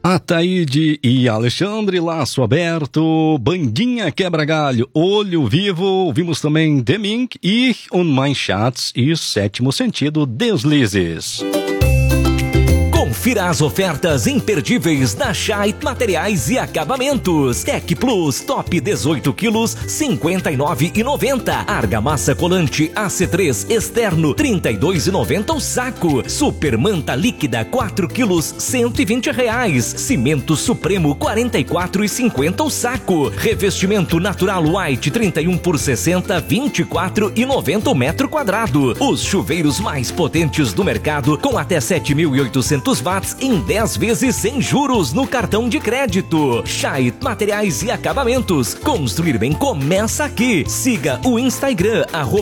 Ataíde e Alexandre, Laço Aberto, Bandinha Quebra-Galho, Olho Vivo, vimos também The Mink e On My Chats e Sétimo Sentido, Deslizes. Confira as ofertas imperdíveis da Scheidt Materiais e Acabamentos. Tec Plus Top 18 quilos, R$ 59,90. Argamassa colante AC3 externo, R$ 32,90 o saco. Super Manta líquida 4 quilos, R$ 120. Cimento Supremo 44,50 o saco. Revestimento Natural White 31 por 60, R$ 24,90 o metro quadrado. Os chuveiros mais potentes do mercado com até 7.800 watts em 10 vezes sem juros no cartão de crédito. Scheidt Materiais e Acabamentos. Construir bem começa aqui. Siga o Instagram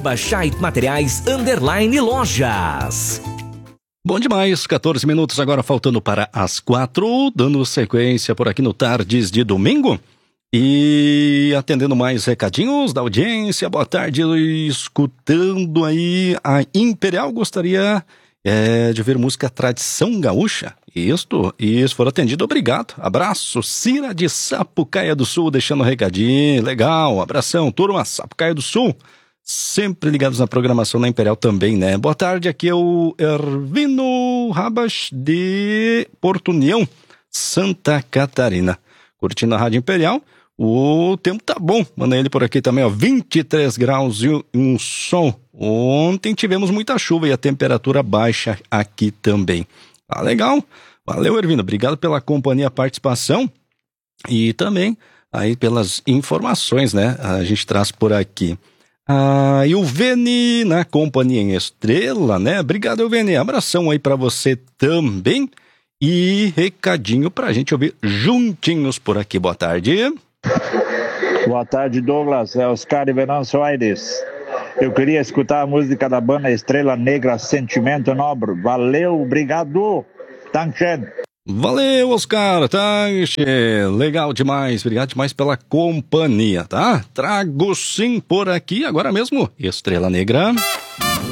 @ScheidtMateriais_lojas. Bom demais, 14 minutos agora faltando para as 4, dando sequência por aqui no Tardes de Domingo. E atendendo mais recadinhos da audiência, boa tarde, escutando aí a Imperial, gostaria de ver música Tradição Gaúcha. Isso for atendido, obrigado. Abraço, Cira de Sapucaia do Sul, deixando um recadinho, legal, abração, turma, Sapucaia do Sul, sempre ligados na programação da Imperial também, né? Boa tarde, aqui é o Ervino Rabas de Porto União, Santa Catarina, curtindo a Rádio Imperial. O tempo tá bom, manda ele por aqui também, ó, 23 graus e um sol. Ontem tivemos muita chuva e a temperatura baixa aqui também. Tá legal? Valeu, Ervino, obrigado pela companhia, participação e também aí pelas informações, né? A gente traz por aqui. E o Vene na companhia em Estrela, né? Obrigado, Vene, abração aí pra você também e recadinho pra gente ouvir juntinhos por aqui. Boa tarde. Boa tarde, Douglas. É Oscar de Venâncio Aires. Eu queria escutar a música da banda Estrela Negra, Sentimento Nobre. Valeu, obrigado. Tanchen. Valeu, Oscar. Tanchen. Legal demais. Obrigado demais pela companhia, tá? Trago sim por aqui agora mesmo. Estrela Negra.